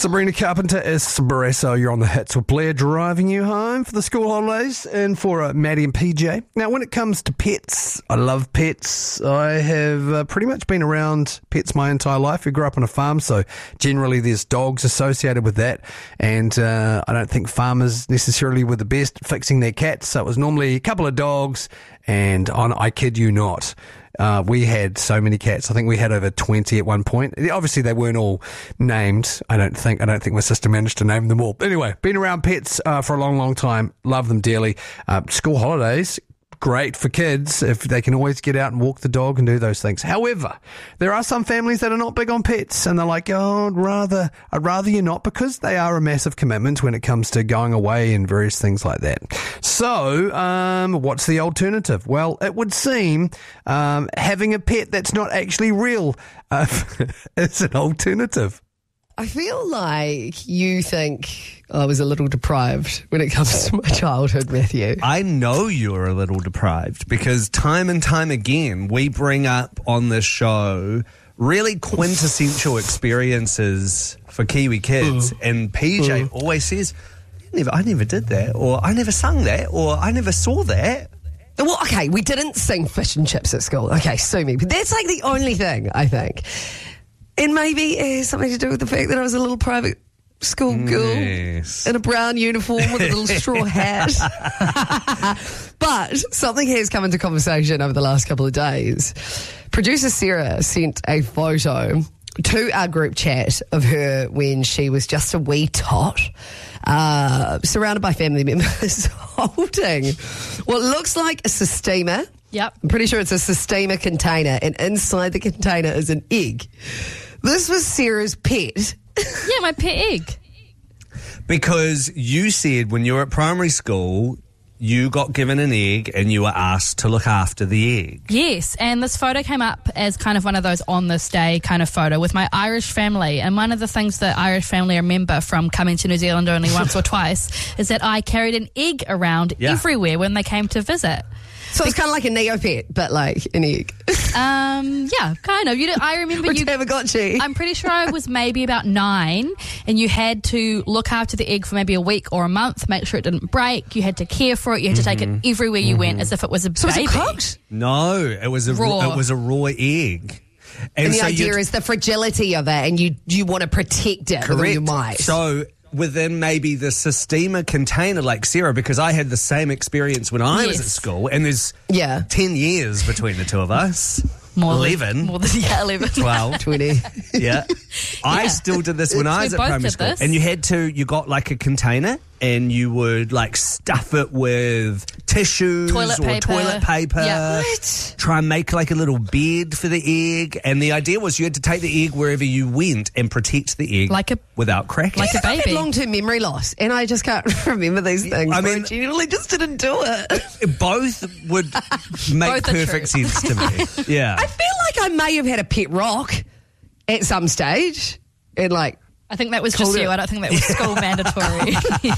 Sabrina Carpenter Espresso. You're on the hits with Blair, driving you home for the school holidays and for Maddie and PJ. Now, when it comes to pets, I love pets. I have pretty much been around pets my entire life. We grew up on a farm, so generally there's dogs associated with that. And I don't think farmers necessarily were the best at fixing their cats. So it was normally a couple of dogs, and I kid you not, we had so many cats. I think we had over 20 at one point. Obviously, they weren't all named. I don't think my sister managed to name them all. Anyway, been around pets for a long, long time. Love them dearly. School holidays, great for kids if they can always get out and walk the dog and do those things. However, there are some families that are not big on pets, and they're like, oh, I'd rather you not, because they are a massive commitment when it comes to going away and various things like that. So, what's the alternative? Well, it would seem having a pet that's not actually real is an alternative. I feel like you think I was a little deprived when it comes to my childhood, Matthew. I know you're a little deprived because time and time again we bring up on this show really quintessential experiences for Kiwi kids, and PJ always says, I never did that, or I never sung that, or I never saw that. Well, okay, we didn't sing fish and chips at school. Okay, sue me. But that's like the only thing, I think. And maybe it has something to do with the fact that I was a little private school girl in a brown uniform with a little straw hat. But something has come into conversation over the last couple of days. Producer Sarah sent a photo to our group chat of her when she was just a wee tot, surrounded by family members, holding what looks like a Sistema. Yep. I'm pretty sure it's a Sistema container, and inside the container is an egg. This was Sarah's pet. Yeah, my pet egg. Because you said when you were at primary school, you got given an egg and you were asked to look after the egg. Yes, and this photo came up as kind of one of those on this day kind of photo with my Irish family. And one of the things that Irish family remember from coming to New Zealand only once or twice is that I carried an egg around everywhere when they came to visit. So it's kind of like a Neopet, but like an egg. Yeah, kind of. I remember Which never got you. I'm pretty sure I was maybe about 9, and you had to look after the egg for maybe a week or a month, make sure it didn't break. You had to care for it. You had to take it everywhere you went as if it was a baby. So was it cooked? No, it was a raw. It was a raw egg. And the idea is the fragility of it, and you want to protect it. Correct. You might. So within maybe the Sistema container, like Sarah, because I had the same experience when I was at school, and there's 10 years between the two of us. 11. More than 11. 12. 20. Yeah. I still did this when I was at primary school. This. And you got like a container, and you would like stuff it with tissues toilet paper. Yeah. What? Try and make like a little bed for the egg. And the idea was you had to take the egg wherever you went and protect the egg without cracking. Like a baby. I had long-term memory loss, and I just can't remember these things. I mean, I genuinely just didn't do it. Both would make perfect sense to me. Yeah. I feel like I may have had a pet rock at some stage, and like I think that was just you. I don't think that was school mandatory.